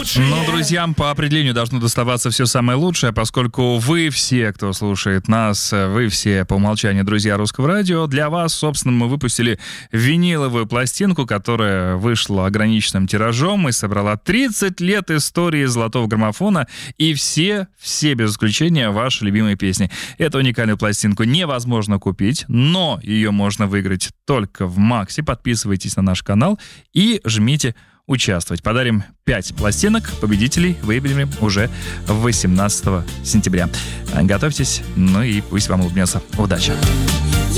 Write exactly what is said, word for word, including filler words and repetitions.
лучшее. Но друзьям по определению должно доставаться все самое лучшее, поскольку вы все, кто слушает нас, вы все по умолчанию друзья Русского радио. Для вас, собственно, мы выпустили виниловую пластинку, которая вышла ограниченным тиражом и собрала тридцать лет истории золотого граммофона и все, все без исключения ваши любимые песни. Эту уникальную пластинку невозможно купить, но ее можно выиграть только в Максе. Подписывайтесь на наш канал и жмите участвовать. Подарим пять пластинок. Победителей выберем уже восемнадцатого сентября. Готовьтесь, ну и пусть вам улыбнется. Удачи!